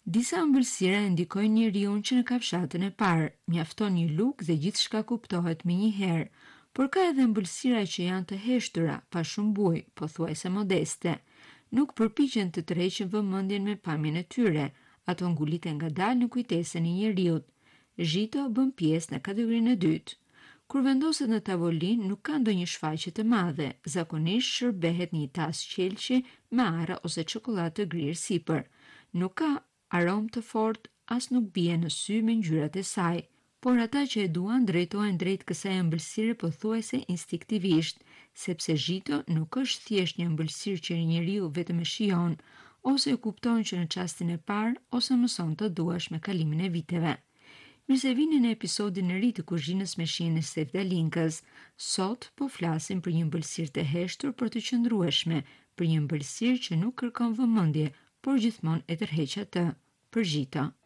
Disa ëmbëlsira e ndikojnë njeriu që në kafshatën e parë, mjafton një lugë dhe gjithçka kuptohet me një herë, por ka edhe ëmbëlsira që janë të heshtura, pa shumë bujë, pothuajse modeste. Nuk përpiqen të tërheqin vëmendjen me pamjen e tyre, ato nguliten ngadalë në kujtesën e njeriut. Zhito bën pjesë në kategorinë e dytë. Kur vendoset në tavolinë, nuk ka ndonjë shfaqje të madhe, zakonisht shërbehet një tas qelçi me arra ose çokoladë të grirë sipër. Nuk ka aromë të fortë, as nuk bie në sy me ngjyrat e saj, por ata që e duan drejtohen drejt kësaj ëmbëlsire pothuajse instinktivisht, sepse zhito nuk është thjesht një ëmbëlsirë që njeriu vetëm e shijon, ose e kupton që në çastin e parë ose mëson të duash me kalimin e viteve. Mirë se vini në episodin e ri të kuzhinës me shijen e Sevdalinkës. Sot po flasim për një ëmbëlsirë të heshtur por të qëndrueshme, për një ëmbëlsirë që nuk kërkon vëmendje, por gjithmonë e tërheq atë, për Zhito.